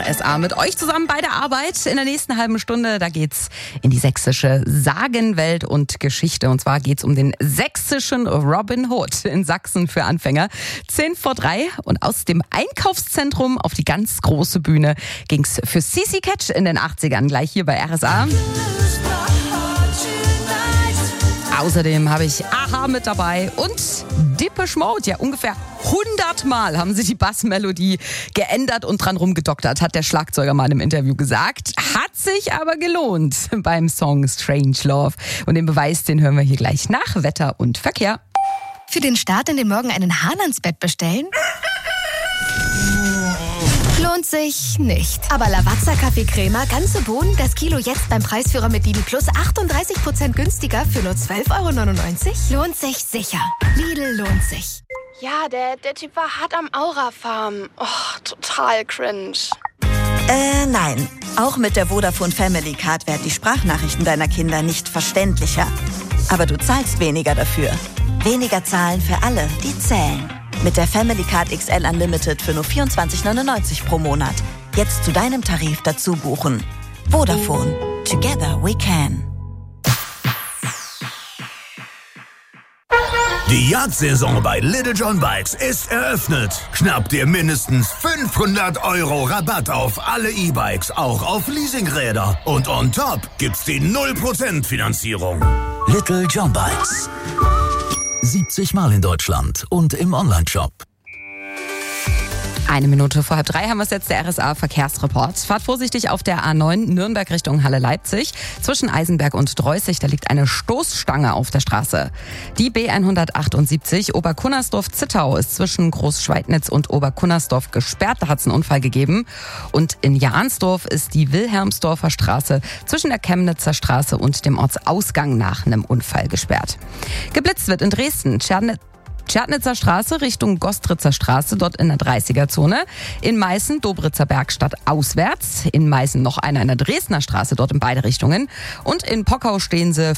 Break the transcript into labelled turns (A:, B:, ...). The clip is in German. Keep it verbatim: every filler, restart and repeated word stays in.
A: R S A mit euch zusammen bei der Arbeit. In der nächsten halben Stunde, da geht's in die sächsische Sagenwelt und Geschichte. Und zwar geht's um den sächsischen Robin Hood in Sachsen für Anfänger. Zehn vor drei und aus dem Einkaufszentrum auf die ganz große Bühne ging's für Sissy Catch in den achtzigern, gleich hier bei R S A. Außerdem habe ich Aha mit dabei und Depeche Mode. Ja, ungefähr hundert Mal haben sie die Bassmelodie geändert und dran rumgedoktert, hat der Schlagzeuger mal im Interview gesagt. Hat sich aber gelohnt beim Song Strange Love. Und den Beweis, den hören wir hier gleich nach Wetter und Verkehr.
B: Für den Start in den Morgen einen Hahn ans Bett bestellen? Lohnt sich nicht. Aber Lavazza Kaffeecrema, ganze Bohnen, das Kilo jetzt beim Preisführer mit Lidl Plus achtunddreißig Prozent günstiger für nur zwölf Euro neunundneunzig? Lohnt sich sicher. Lidl lohnt sich.
C: Ja, der, der Typ war hart am Aura-Farm. Oh, total cringe.
D: Äh, nein. Auch mit der Vodafone Family Card werden die Sprachnachrichten deiner Kinder nicht verständlicher. Aber du zahlst weniger dafür. Weniger zahlen für alle, die zählen. Mit der Family Card X L Unlimited für nur vierundzwanzig neunundneunzig pro Monat. Jetzt zu deinem Tarif dazu buchen. Vodafone. Together we can.
E: Die Jagdsaison bei Little John Bikes ist eröffnet. Schnapp dir mindestens fünfhundert Euro Rabatt auf alle E-Bikes, auch auf Leasingräder. Und on top gibt's die null Prozent Finanzierung.
F: Little John Bikes. siebzig Mal in Deutschland und im Onlineshop.
A: Eine Minute vor halb drei haben wir es jetzt, der R S A-Verkehrsreport. Fahrt vorsichtig auf der A neun Nürnberg Richtung Halle-Leipzig. Zwischen Eisenberg und Dreußig, da liegt eine Stoßstange auf der Straße. Die B hundertachtundsiebzig Oberkunnersdorf-Zittau ist zwischen Großschweidnitz und Oberkunnersdorf gesperrt. Da hat es einen Unfall gegeben. Und in Jahnsdorf ist die Wilhelmsdorfer Straße zwischen der Chemnitzer Straße und dem Ortsausgang nach einem Unfall gesperrt. Geblitzt wird in Dresden. Tschernitz Tschernitzer Straße Richtung Gostritzer Straße, dort in der dreißiger-Zone. In Meißen, Dobritzer Bergstadt auswärts. In Meißen noch einer in der Dresdner Straße, dort in beide Richtungen. Und in Pockau stehen sie